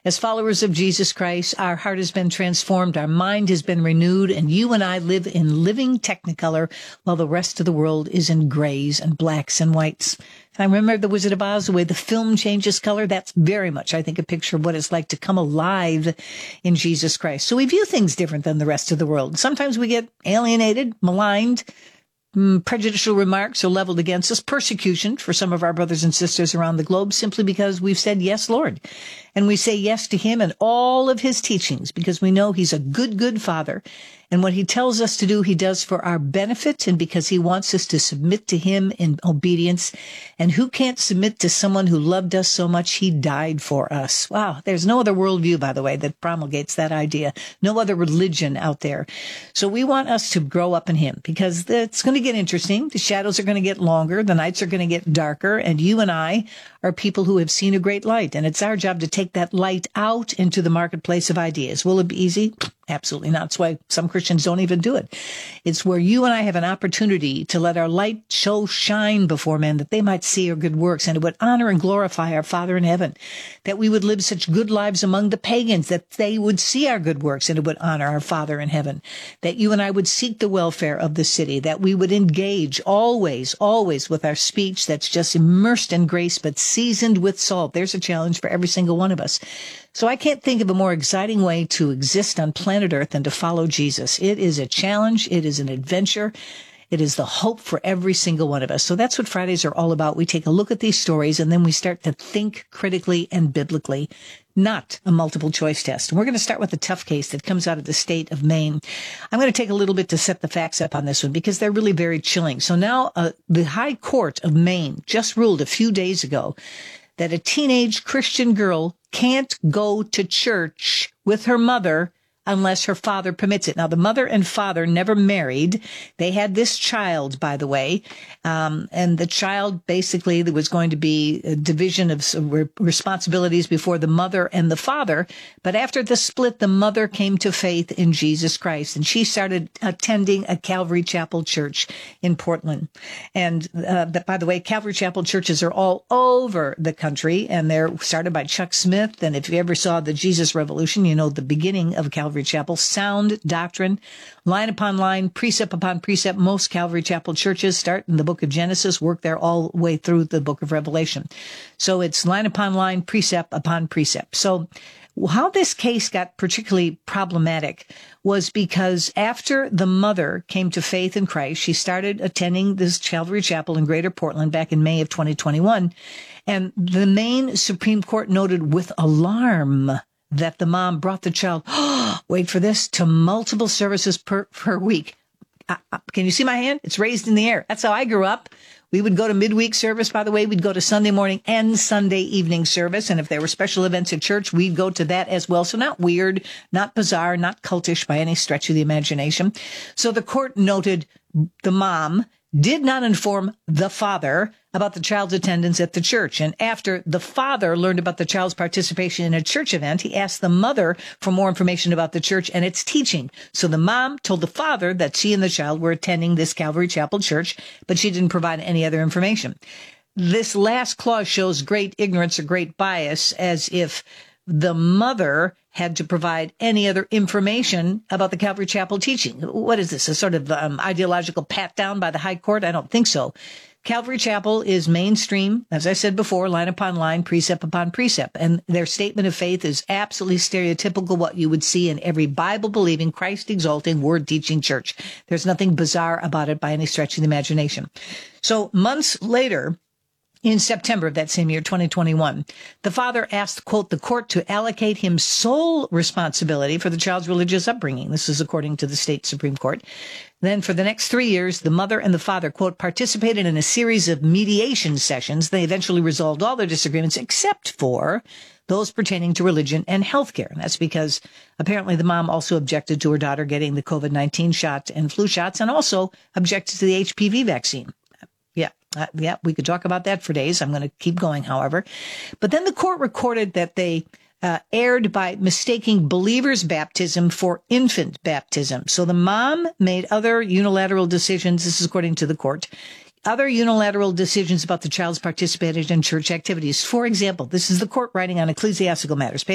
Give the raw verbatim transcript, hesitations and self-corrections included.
As followers of Jesus Christ, our heart has been transformed, our mind has been renewed, and you and I live in living Technicolor while the rest of the world is in grays and blacks and whites. I remember The Wizard of Oz, the way the film changes color. That's very much, I think, a picture of what it's like to come alive in Jesus Christ. So we view things different than the rest of the world. Sometimes we get alienated, maligned, mm, prejudicial remarks are leveled against us, persecution for some of our brothers and sisters around the globe simply because we've said, yes, Lord. And we say yes to him and all of his teachings because we know he's a good, good father. And what he tells us to do, he does for our benefit and because he wants us to submit to him in obedience. And who can't submit to someone who loved us so much he died for us? Wow, there's no other worldview, by the way, that promulgates that idea. No other religion out there. So we want us to grow up in him because it's going to get interesting. The shadows are going to get longer. The nights are going to get darker. And you and I are people who have seen a great light. And it's our job to take that light out into the marketplace of ideas. Will it be easy? Absolutely not. That's why some Christians don't even do it. It's where you and I have an opportunity to let our light show shine before men, that they might see our good works, and it would honor and glorify our Father in heaven, that we would live such good lives among the pagans, that they would see our good works, and it would honor our Father in heaven, that you and I would seek the welfare of the city, that we would engage always, always with our speech that's just immersed in grace, but seasoned with salt. There's a challenge for every single one of us. So I can't think of a more exciting way to exist on planet Earth than to follow Jesus. It is a challenge. It is an adventure. It is the hope for every single one of us. So that's what Fridays are all about. We take a look at these stories and then we start to think critically and biblically, not a multiple choice test. And we're going to start with a tough case that comes out of the state of Maine. I'm going to take a little bit to set the facts up on this one because they're really very chilling. So now uh, the High Court of Maine just ruled a few days ago that a teenage Christian girl can't go to church with her mother unless her father permits it. Now, the mother and father never married. They had this child, by the way, um, and the child basically there was going to be a division of re- responsibilities before the mother and the father. But after the split, the mother came to faith in Jesus Christ, and she started attending a Calvary Chapel church in Portland. And uh, by the way, Calvary Chapel churches are all over the country, and they're started by Chuck Smith. And if you ever saw the Jesus Revolution, you know the beginning of Calvary Chapel, sound doctrine, line upon line, precept upon precept. Most Calvary Chapel churches start in the book of Genesis, work there all the way through the book of Revelation. So it's line upon line, precept upon precept. So how this case got particularly problematic was because after the mother came to faith in Christ, she started attending this Calvary Chapel in Greater Portland back in May of twenty twenty-one. And the Maine Supreme Court noted with alarm that the mom brought the child, oh, wait for this, to multiple services per, per week. Uh, uh, can you see my hand? It's raised in the air. That's how I grew up. We would go to midweek service, by the way. We'd go to Sunday morning and Sunday evening service. And if there were special events at church, we'd go to that as well. So not weird, not bizarre, not cultish by any stretch of the imagination. So the court noted the mom did not inform the father about the child's attendance at the church. And after the father learned about the child's participation in a church event, he asked the mother for more information about the church and its teaching. So the mom told the father that she and the child were attending this Calvary Chapel church, but she didn't provide any other information. This last clause shows great ignorance or great bias, as if the mother had to provide any other information about the Calvary Chapel teaching. What is this, a sort of um, ideological pat down by the High Court? I don't think so. Calvary Chapel is mainstream, as I said before, line upon line, precept upon precept. And their statement of faith is absolutely stereotypical what you would see in every Bible-believing, Christ-exalting, word-teaching church. There's nothing bizarre about it by any stretch of the imagination. So months later, in September of that same year, twenty twenty-one, the father asked, quote, the court to allocate him sole responsibility for the child's religious upbringing. This is according to the state Supreme Court. Then for the next three years, the mother and the father, quote, participated in a series of mediation sessions. They eventually resolved all their disagreements except for those pertaining to religion and healthcare. And that's because apparently the mom also objected to her daughter getting the COVID nineteen shot and flu shots and also objected to the H P V vaccine. Yeah, uh, yeah, we could talk about that for days. I'm going to keep going, however. But then the court recorded that they uh, erred by mistaking believers' baptism for infant baptism. So the mom made other unilateral decisions. This is according to the court. Other unilateral decisions about the child's participation in church activities. For example, this is the court writing on ecclesiastical matters.